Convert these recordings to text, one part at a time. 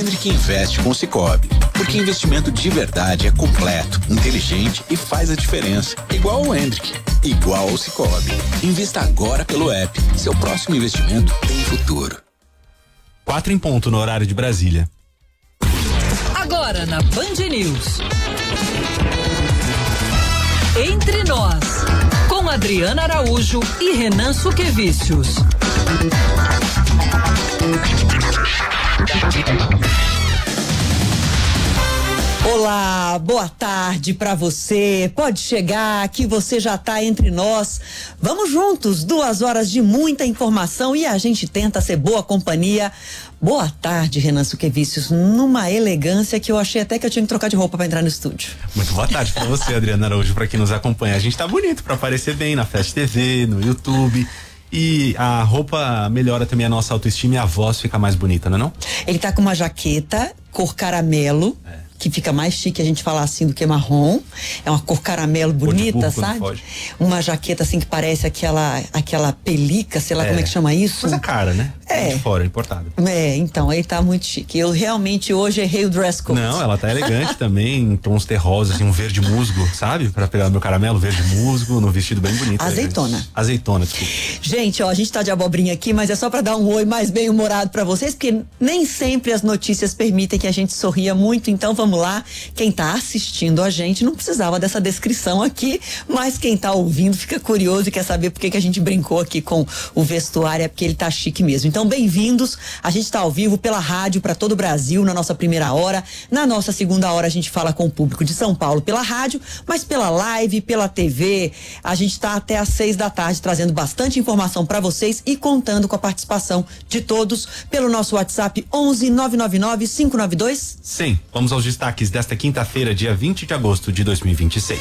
Hendrick investe com o Sicoob, porque investimento de verdade é completo, inteligente e faz a diferença. Igual o Hendrick, igual ao Sicoob. Invista agora pelo app. Seu próximo investimento tem futuro. 4 em ponto no horário de Brasília. Agora na Band News. Entre Nós, com Adriana Araújo e Renan Suquevicius. Olá, boa tarde pra você. Pode chegar que você já tá entre nós. Vamos juntos, 2 horas de muita informação e a gente tenta ser boa companhia. Boa tarde, Renan Suquevicius, numa elegância que eu achei até que eu tinha que trocar de roupa pra entrar no estúdio. Muito boa tarde pra você, Adriana Araújo, pra quem nos acompanha. A gente tá bonito pra aparecer bem na Flash TV, no YouTube. E a roupa melhora também a nossa autoestima e a voz fica mais bonita, não é não? Ele tá com uma jaqueta cor caramelo. Que fica mais chique a gente falar assim do que marrom. É uma cor caramelo bonita, sabe? Uma jaqueta assim que parece aquela pelica, sei lá como é que chama isso. Coisa cara, né? De fora, importada. Então, ele tá muito chique. Eu realmente hoje errei o dress code. Não, ela tá elegante também, em tons terrosos, assim, um verde musgo, sabe? Pra pegar meu caramelo, verde musgo, no vestido bem bonito. Azeitona. Azeitona, desculpa. Gente, ó, a gente tá de abobrinha aqui, mas é só pra dar um oi mais bem humorado pra vocês, porque nem sempre as notícias permitem que a gente sorria muito, então vamos lá. Quem tá assistindo a gente não precisava dessa descrição aqui, mas quem tá ouvindo fica curioso e quer saber por que a gente brincou aqui com o vestuário, é porque ele tá chique mesmo. Então, bem-vindos. A gente tá ao vivo pela rádio para todo o Brasil na nossa primeira hora. Na nossa segunda hora a gente fala com o público de São Paulo pela rádio, mas pela live, pela TV. A gente tá até às 6 da tarde trazendo bastante informação para vocês e contando com a participação de todos pelo nosso WhatsApp 11 999 592 100. Vamos aos destaques desta quinta-feira, dia 20 de agosto de 2026.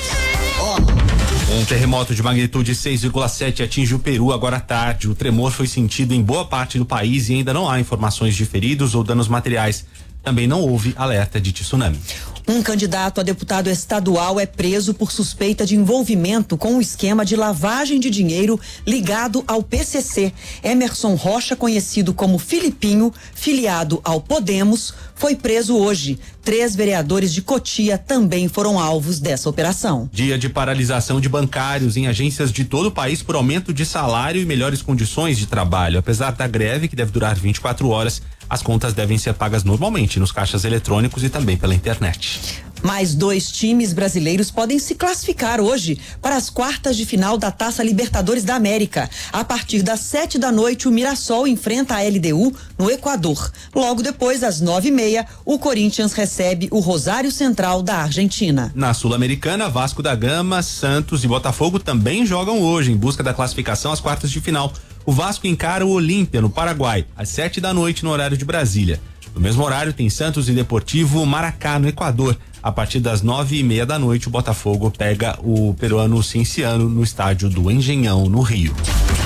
Um terremoto de magnitude 6,7 atinge o Peru agora à tarde. O tremor foi sentido em boa parte do país e ainda não há informações de feridos ou danos materiais. Também não houve alerta de tsunami. Um candidato a deputado estadual é preso por suspeita de envolvimento com um esquema de lavagem de dinheiro ligado ao PCC. Emerson Rocha, conhecido como Filipinho, filiado ao Podemos, foi preso hoje. 3 vereadores de Cotia também foram alvos dessa operação. Dia de paralisação de bancários em agências de todo o país por aumento de salário e melhores condições de trabalho. Apesar da greve, que deve durar 24 horas, as contas devem ser pagas normalmente nos caixas eletrônicos e também pela internet. Mais 2 times brasileiros podem se classificar hoje para as quartas de final da Taça Libertadores da América. A partir das 7 da noite, o Mirassol enfrenta a LDU no Equador. Logo depois, às 9h30, o Corinthians recebe o Rosário Central da Argentina. Na Sul-Americana, Vasco da Gama, Santos e Botafogo também jogam hoje em busca da classificação às quartas de final. O Vasco encara o Olímpia no Paraguai, às 7 da noite no horário de Brasília. No mesmo horário tem Santos e Deportivo Maracá no Equador. A partir das 9h30 da noite, o Botafogo pega o peruano Cienciano no estádio do Engenhão, no Rio.